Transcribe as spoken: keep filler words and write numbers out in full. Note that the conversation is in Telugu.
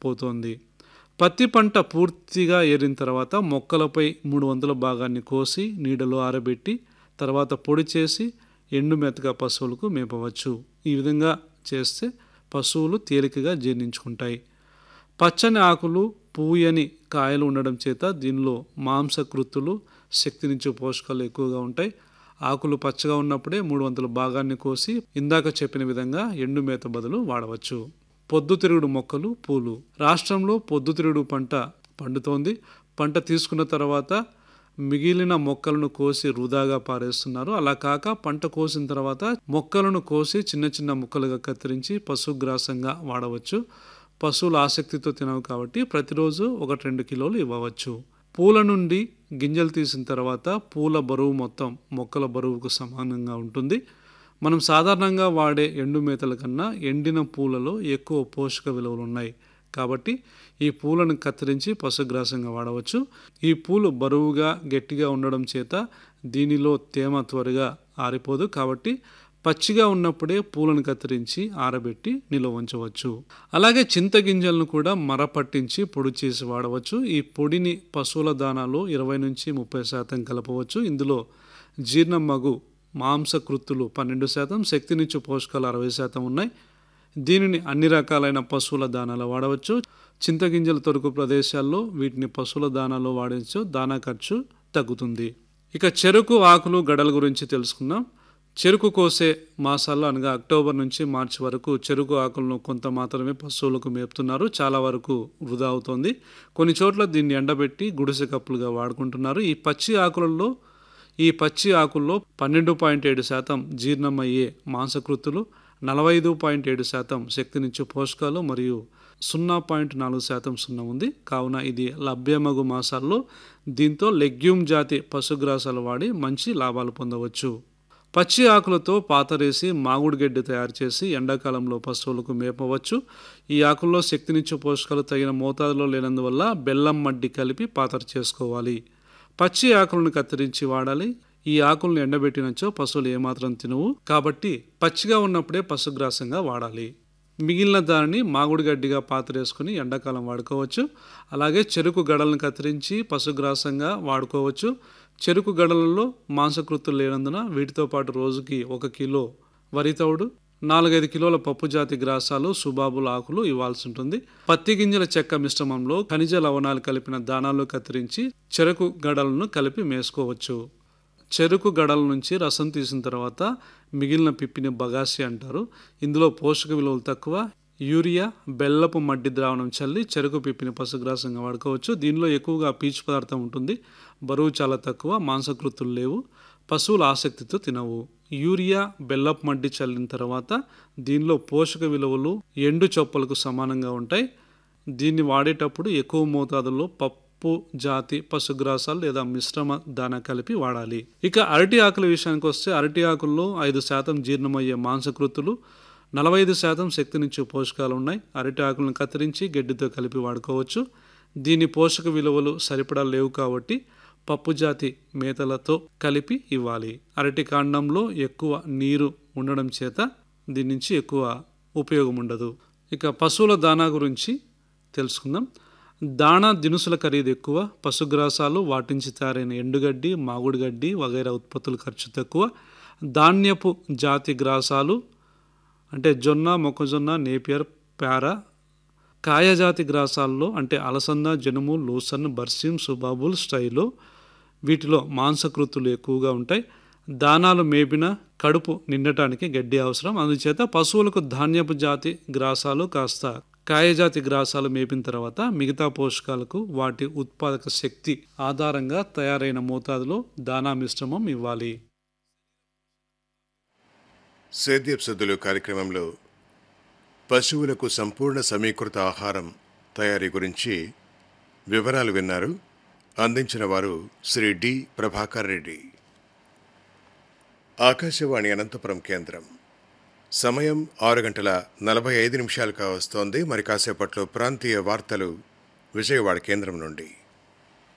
పోతోంది. పత్తి పంట పూర్తిగా ఏరిన తర్వాత మొక్కలపై మూడు వంతుల భాగాన్ని కోసి నీడలో ఆరబెట్టి తర్వాత పొడి చేసి ఎండు మెతక పశువులకు మేపవచ్చు. ఈ విధంగా చేస్తే పశువులు తేలికగా జీర్ణించుకుంటాయి. పచ్చని ఆకులు పూయని కాయలు ఉండడం చేత దీనిలో మాంసకృత్తులు శక్తినిచ్చే పోషకాలు ఎక్కువగా ఉంటాయి. ఆకులు పచ్చగా ఉన్నప్పుడే మూడు వంతుల భాగాన్ని కోసి ఇందాక చెప్పిన విధంగా ఎండు మేత బదులు వాడవచ్చు. పొద్దుతిరుగుడు మొక్కలు పూలు. రాష్ట్రంలో పొద్దుతిరుగుడు పంట పండుతోంది. పంట తీసుకున్న తర్వాత మిగిలిన మొక్కలను కోసి వృధాగా పారేస్తున్నారు. అలా కాక పంట కోసిన తర్వాత మొక్కలను కోసి చిన్న చిన్న ముక్కలుగా కత్తిరించి పశుగ్రాసంగా వాడవచ్చు. పశువులు ఆసక్తితో తినవు కాబట్టి ప్రతిరోజు ఒకటి రెండు కిలోలు ఇవ్వవచ్చు. పూల నుండి గింజలు తీసిన తర్వాత పూల బరువు మొత్తం మొక్కల బరువుకు సమానంగా ఉంటుంది. మనం సాధారణంగా వాడే ఎండు మేతల కన్నా ఎండిన పూలలో ఎక్కువ పోషక విలువలు ఉన్నాయి కాబట్టి ఈ పూలను కత్తిరించి పశుగ్రాసంగా వాడవచ్చు. ఈ పూలు బరువుగా గట్టిగా ఉండడం చేత దీనిలో తేమ త్వరగా ఆరిపోదు కాబట్టి పచ్చిగా ఉన్నప్పుడే పూలను కత్తిరించి ఆరబెట్టి నిల్వ ఉంచవచ్చు. అలాగే చింతగింజలను కూడా మరపట్టించి పొడి చేసి వాడవచ్చు. ఈ పొడిని పశువుల దానాలో ఇరవై నుంచి ముప్పై శాతం కలపవచ్చు. ఇందులో జీర్ణమగు మాంసకృత్తులు పన్నెండు శాతం, శక్తినిచ్చు పోషకాలు అరవై శాతం ఉన్నాయి. దీనిని అన్ని రకాలైన పశువుల దానాలో వాడవచ్చు. చింతగింజల తొరుకు ప్రదేశాల్లో వీటిని పశువుల దానాలో వాడవచ్చు. దానా ఖర్చు తగ్గుతుంది. ఇక చెరుకు ఆకులు గడల గురించి తెలుసుకుందాం. చెరుకు కోసే మాసాల్లో అనగా అక్టోబర్ నుంచి మార్చి వరకు చెరుకు ఆకులను కొంత మాత్రమే పశువులకు మేపుతున్నారు. చాలా వరకు వృధా అవుతోంది. కొన్ని చోట్ల దీన్ని ఎండబెట్టి గుడిసె కప్పులుగా వాడుకుంటున్నారు. ఈ పచ్చి ఆకులలో ఈ పచ్చి ఆకుల్లో పన్నెండు పాయింట్ ఏడు శాతం జీర్ణమయ్యే మాంసకృత్తులు, నలభై ఐదు పాయింట్ ఏడు శాతం శక్తినిచ్చే పోషకాలు మరియు సున్నా పాయింట్ నాలుగు శాతం సున్నా ఉంది. కావున ఇది లభ్యమగు మాసాల్లో దీంతో లెగ్యూమ్ జాతి పశుగ్రాసాలు వాడి మంచి లాభాలు పొందవచ్చు. పచ్చి ఆకులతో పాతరేసి మాగుడు గడ్డి తయారు చేసి ఎండాకాలంలో పశువులకు మేపవచ్చు. ఈ ఆకుల్లో శక్తినిచ్చే పోషకాలు తగిన మోతాదులో లేనందువల్ల బెల్లం మడ్డి కలిపి పాతర చేసుకోవాలి. పచ్చి ఆకులను కత్తిరించి వాడాలి. ఈ ఆకులను ఎండబెట్టినచో పశువులు ఏమాత్రం తినవు కాబట్టి పచ్చిగా ఉన్నప్పుడే పశుగ్రాసంగా వాడాలి. మిగిలిన దానిని మాగుడు గడ్డిగా పాతరేసుకుని ఎండాకాలం వాడుకోవచ్చు. అలాగే చెరుకు గడలను కత్తిరించి పశుగ్రాసంగా వాడుకోవచ్చు. చెరుకు గడలలో మాంసకృత్తులు లేనందున వీటితో పాటు రోజుకి ఒక కిలో వరి తౌడు, నాలుగైదు కిలోల పప్పు జాతి గ్రాసాలు, సుబాబుల ఆకులు ఇవ్వాల్సి ఉంటుంది. పత్తి గింజల చెక్క మిశ్రమంలో ఖనిజ లవణాలు కలిపిన దానాలు కత్తిరించి చెరుకు గడలను కలిపి మేసుకోవచ్చు. చెరుకు గడల నుంచి రసం తీసిన తర్వాత మిగిలిన పిప్పిని బగాసి అంటారు. ఇందులో పోషక విలువలు తక్కువ. యూరియా, బెల్లపు మడ్డి ద్రావణం చల్లి చెరుకు పిప్పిని పశుగ్రాసంగా వాడుకోవచ్చు. దీనిలో ఎక్కువగా పీచు పదార్థం ఉంటుంది. బరువు చాలా తక్కువ, మాంసకృత్తులు లేవు, పశువులు ఆసక్తితో తినవు. యూరియా, బెల్లపు మడ్డి చల్లిన తర్వాత దీనిలో పోషక విలువలు ఎండు చొప్పలకు సమానంగా ఉంటాయి. దీన్ని వాడేటప్పుడు ఎక్కువ మోతాదులో పప్పు జాతి పశుగ్రాసాలు లేదా మిశ్రమ దానా కలిపి వాడాలి. ఇక అరటి ఆకుల విషయానికి వస్తే అరటి ఆకుల్లో ఐదు శాతం జీర్ణమయ్యే మాంసకృత్తులు, నలభై ఐదు శాతం శక్తినిచ్చే పోషకాలు ఉన్నాయి. అరటి ఆకులను కత్తిరించి గడ్డితో కలిపి వాడుకోవచ్చు. దీని పోషక విలువలు సరిపడా లేవు కాబట్టి పప్పు జాతి మేతలతో కలిపి ఇవ్వాలి. అరటి కాండంలో ఎక్కువ నీరు ఉండడం చేత దీని నుంచి ఎక్కువ ఉపయోగం ఉండదు. ఇక పశువుల దానా గురించి తెలుసుకుందాం. దాణా దినుసుల ఖరీదు ఎక్కువ. పశుగ్రాసాలు, వాటి నుంచి తయారైన ఎండుగడ్డి, మాగుడు గడ్డి వగైరా ఉత్పత్తుల ఖర్చు తక్కువ. ధాన్యపు జాతి గ్రాసాలు అంటే జొన్న, మొక్కజొన్న, నేపియర్, ప్యార. కాయజాతి గ్రాసాల్లో అంటే అలసంద, జనుము, లూసన్, బర్సిమ్, సుబాబుల్, స్టైలో వీటిలో మాంసకృత్తులు ఎక్కువగా ఉంటాయి. దానాలు మేపిన కడుపు నిండటానికి గడ్డి అవసరం. అందుచేత పశువులకు ధాన్యపు జాతి గ్రాసాలు కాస్త కాయజాతి గ్రాసాలు మేపిన తర్వాత మిగతా పోషకాలకు వాటి ఉత్పాదక శక్తి ఆధారంగా తయారైన మోతాదులో దానా మిశ్రమం ఇవ్వాలి. సేద్యపు సద్దులు కార్యక్రమంలో పశువులకు సంపూర్ణ సమీకృత ఆహారం తయారీ గురించి వివరాలు విన్నారు. అందించిన వారు శ్రీ డి ప్రభాకర్ రెడ్డి. ఆకాశవాణి అనంతపురం కేంద్రం. సమయం ఆరు గంటల నలభై ఐదు నిమిషాలు కావస్తోంది. మరి కాసేపట్లో ప్రాంతీయ వార్తలు విజయవాడ కేంద్రం నుండి.